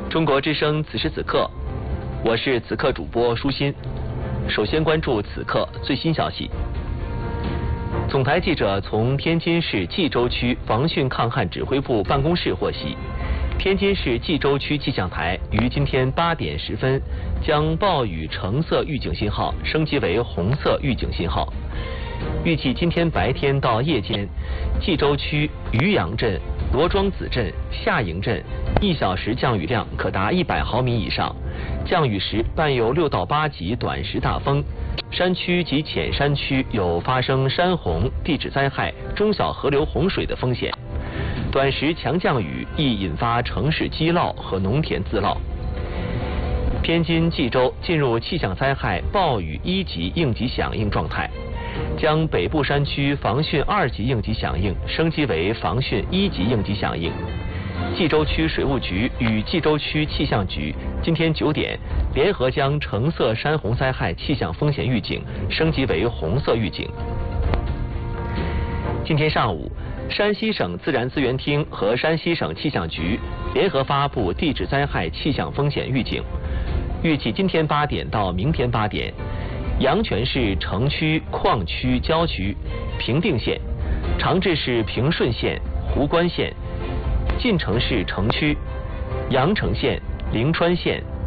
中国之声此时此刻，我是此刻主播舒心。首先关注此刻最新消息。总台记者从天津市蓟州区防汛抗旱指挥部办公室获悉，天津市蓟州区气象台于今天8点10分将暴雨橙色预警信号升级为红色预警信号。预计今天白天到夜间，蓟州区渔阳镇、罗庄子镇、下营镇1小时降雨量可达100毫米以上，降雨时伴有6到8级短时大风。山区及浅山区有发生山洪、地质灾害、中小河流洪水的风险。短时强降雨易引发城市积涝和农田自涝。天津、蓟州进入气象灾害暴雨1级应急响应状态，将北部山区防汛2级应急响应升级为防汛1级应急响应。蓟州区水务局与蓟州区气象局今天9点联合将橙色山洪灾害气象风险预警升级为红色预警。今天上午，山西省自然资源厅和山西省气象局联合发布地质灾害气象风险预警，预计今天8点到明天8点，阳泉市城区、矿区、郊区、平定县、长治市平顺县、壶关县、晋城市城区、阳城县、灵川县、